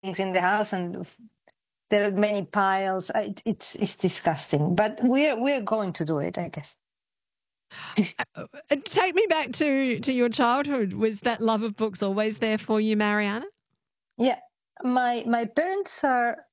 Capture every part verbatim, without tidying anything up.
things in the house, and f- there are many piles. I- It, it's it's disgusting, but we're we're going to do it, I guess. Uh, Take me back to, to your childhood. Was that love of books always there for you, Mariana? Yeah, my my parents are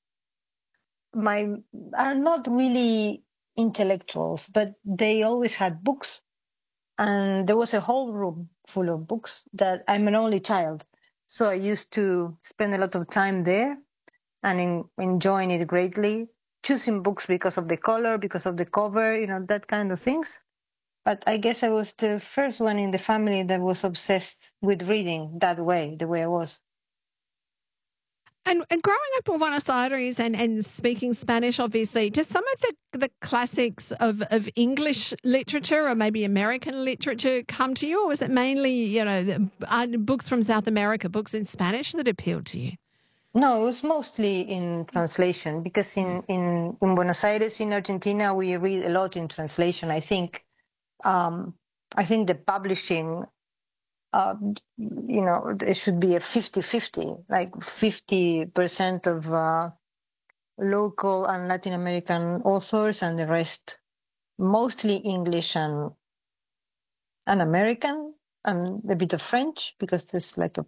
my are not really intellectuals, but they always had books, and there was a whole room full of books. That I'm an only child, so I used to spend a lot of time there and in, enjoying it greatly. Choosing books because of the color, because of the cover, you know, that kind of things. But I guess I was the first one in the family that was obsessed with reading that way, the way I was. And, and growing up in Buenos Aires and, and speaking Spanish, obviously, do some of the, the classics of, of English literature or maybe American literature come to you? Or was it mainly, you know, the- uh, books from South America, books in Spanish that appealed to you? No, it was mostly in translation because in, in, in Buenos Aires, in Argentina, we read a lot in translation. I think, um, I think the publishing, uh, you know, it should be a fifty-fifty, like fifty percent of uh, local and Latin American authors and the rest mostly English and, and American and a bit of French because there's like a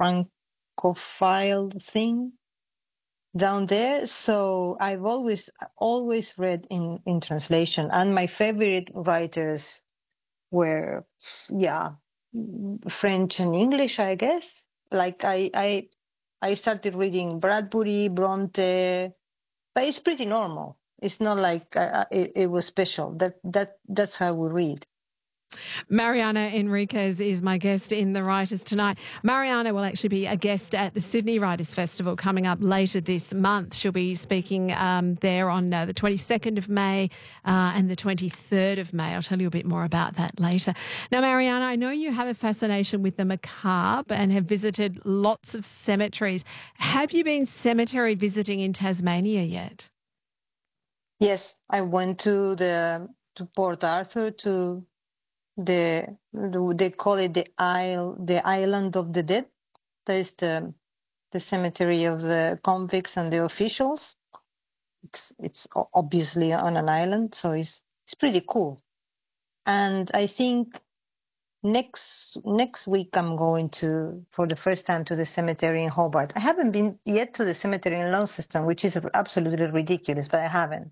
Francophile thing down there. So I've always always read in in translation, and my favorite writers were, yeah, French and English, I guess. Like I I I started reading Bradbury, Bronte, but it's pretty normal. It's not like uh, it, it was special. That that that's how we read. Mariana Enriquez is my guest in The Writers Tonight. Mariana will actually be a guest at the Sydney Writers Festival coming up later this month. She'll be speaking um, there on uh, the twenty-second of May uh, and the twenty-third of May. I'll tell you a bit more about that later. Now, Mariana, I know you have a fascination with the macabre and have visited lots of cemeteries. Have you been cemetery visiting in Tasmania yet? Yes, I went to the to Port Arthur to the, the they call it the isle the island of the dead. That is the the cemetery of the convicts and the officials. It's it's o- obviously on an island, so it's it's pretty cool. And I think next next week I'm going to for the first time to the cemetery in Hobart. I haven't been yet to the cemetery in Launceston, which is absolutely ridiculous, but I haven't.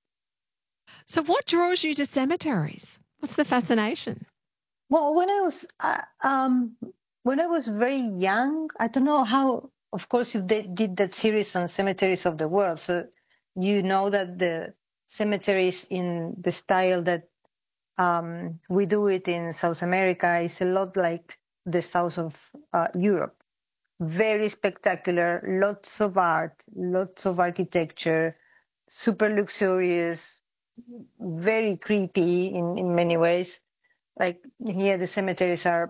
So, what draws you to cemeteries? What's the fascination? Well, when I was uh, um when I was very young, I don't know how. Of course, you did, did that series on cemeteries of the world, so you know that the cemeteries in the style that um, we do it in South America is a lot like the south of uh, Europe. Very spectacular, lots of art, lots of architecture, super luxurious, very creepy in, in many ways. Like here, the cemeteries are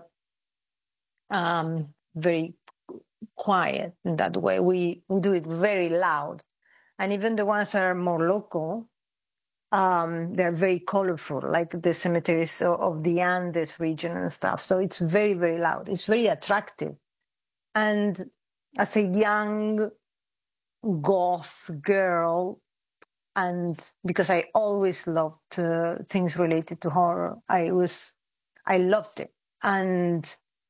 um, very quiet in that way. We, we do it very loud. And even the ones that are more local, um, they're very colorful, like the cemeteries of, of the Andes region and stuff. So it's very, very loud. It's very attractive. And as a young goth girl, and because I always loved uh, things related to horror, I was, I loved it. And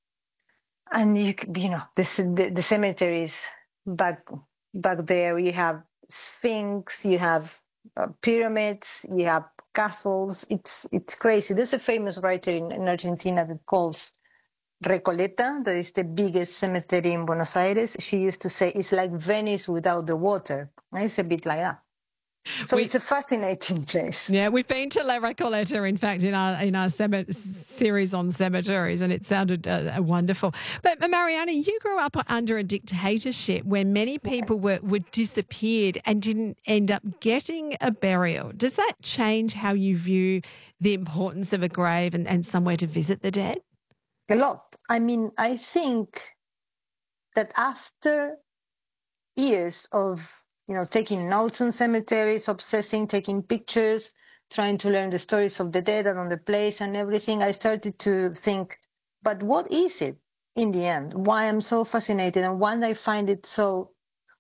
and you c- you know the c- the, the cemeteries back back there, you have sphinx, you have uh, pyramids, you have castles. It's it's crazy. There's a famous writer in, in Argentina that calls Recoleta, that is the biggest cemetery in Buenos Aires. She used to say it's like Venice without the water. And it's a bit like that. So We it's a fascinating place. Yeah, we've been to La Recoleta, in fact, in our in our cemet- series on cemeteries, and it sounded uh, uh, wonderful. But uh, Mariana, you grew up under a dictatorship where many people were, were disappeared and didn't end up getting a burial. Does that change how you view the importance of a grave and, and somewhere to visit the dead? A lot. I mean, I think that after years of you know taking notes on cemeteries, obsessing, taking pictures, trying to learn the stories of the dead and on the place and everything, I started to think, but what is it in the end? Why I'm so fascinated and why I find it so